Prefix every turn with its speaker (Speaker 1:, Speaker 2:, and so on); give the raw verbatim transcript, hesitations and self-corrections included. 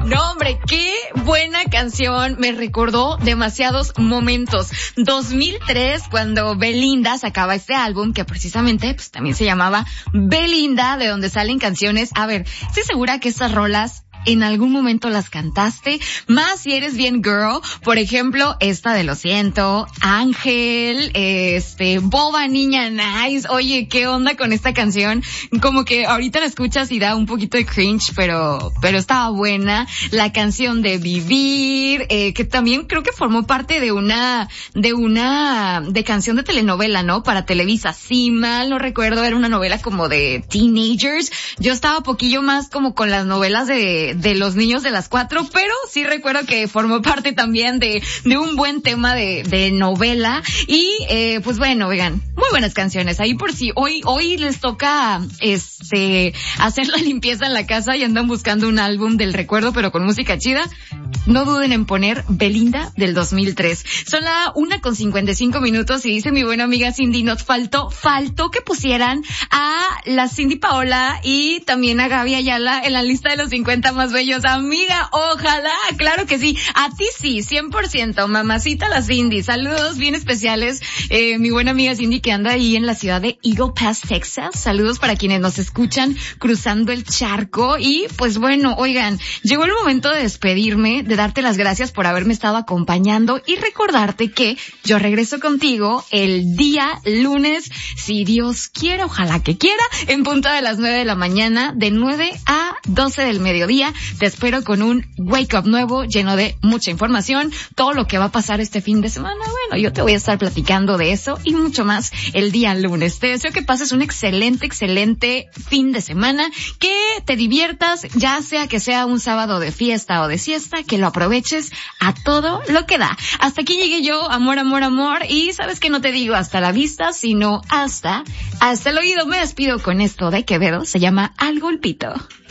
Speaker 1: No, hombre, qué buena canción. Me recordó demasiados momentos. dos mil tres, cuando Belinda sacaba este álbum, que precisamente pues también se llamaba Belinda, de donde salen canciones. A ver, estoy segura que estas rolas en algún momento las cantaste, más si eres bien girl. Por ejemplo, esta de Lo Siento, Ángel, este, Boba Niña Nice. Oye, ¿qué onda con esta canción? Como que ahorita la escuchas y da un poquito de cringe, pero, pero estaba buena. La canción de Vivir, eh, que también creo que formó parte de una, de una, de canción de telenovela, ¿no? Para Televisa. Si mal no recuerdo, era una novela como de teenagers. Yo estaba poquillo más como con las novelas de, de los niños de las cuatro, pero sí recuerdo que formó parte también de, de un buen tema de, de novela. Y, eh, pues bueno, oigan, muy buenas canciones. Ahí por si hoy, hoy les toca, este, hacer la limpieza en la casa y andan buscando un álbum del recuerdo, pero con música chida, no duden en poner Belinda del dos mil tres. Son la una con cincuenta y cinco minutos y dice mi buena amiga Cindy, nos faltó, faltó que pusieran a la Cindy Paola y también a Gaby Ayala en la lista de los cincuenta más bellos. Amiga, ojalá, claro que sí. A ti sí, cien por ciento, mamacita la Cindy. Saludos bien especiales, eh, mi buena amiga Cindy que anda ahí en la ciudad de Eagle Pass, Texas. Saludos para quienes nos escuchan cruzando el charco. Y pues bueno, oigan, llegó el momento de despedirme, de darte las gracias por haberme estado acompañando y recordarte que yo regreso contigo el día lunes, si Dios quiere, ojalá que quiera, en punto de las nueve de la mañana, de nueve a doce del mediodía. Te espero con un Wake Up nuevo, lleno de mucha información, todo lo que va a pasar este fin de semana. Bueno, yo te voy a estar platicando de eso y mucho más el día lunes. Te deseo que pases un excelente, excelente fin de semana, que te diviertas, ya sea que sea un sábado de fiesta o de siesta, que lo aproveches a todo lo que da. Hasta aquí llegué yo, amor, amor, amor, y sabes que no te digo hasta la vista, sino hasta, hasta el oído. Me despido con esto de Quevedo, se llama Al Golpito.